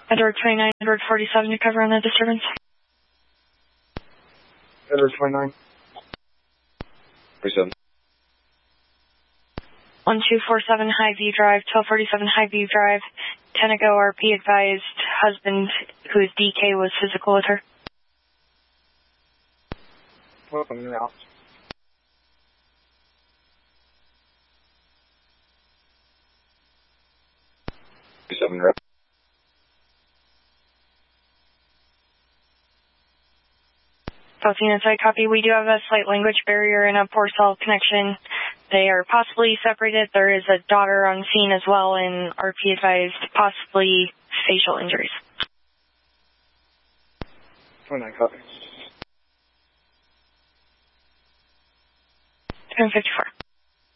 Edward 29, Edward 47 to cover on the disturbance. Edward 29. 47. 1247 Highview Drive, 1247 Highview Drive. 10 ago, RP advised husband, who is DK, was physical with her. Welcome to the office. 7 rep. South Unit side copy. We do have a slight language barrier and a poor cell connection. They are possibly separated. There is a daughter on scene as well, and RP advised possibly facial injuries. 29 copy. 1054.